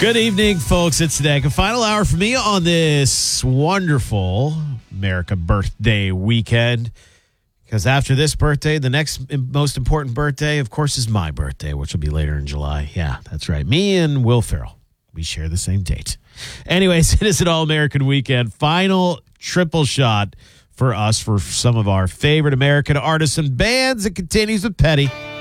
Good evening, folks. It's the final hour for me on this wonderful America birthday weekend. Because after this birthday, the next most important birthday, of course, is my birthday, which will be later in July. Yeah, that's right. Me and Will Ferrell, we share the same date. Anyways, it is an All-American weekend. Final triple shot for us for some of our favorite American artists and bands. It continues with Petty.